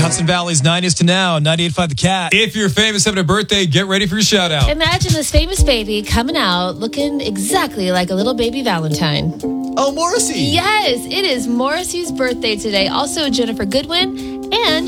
Hudson Valley's 90s to now, 98.5 The Cat. If you're famous having a birthday, get ready for your shout out. Imagine this famous baby coming out looking exactly like a little baby Valentine. Oh, Morrissey. Yes, it is Morrissey's birthday today. Also, Jennifer Goodwin and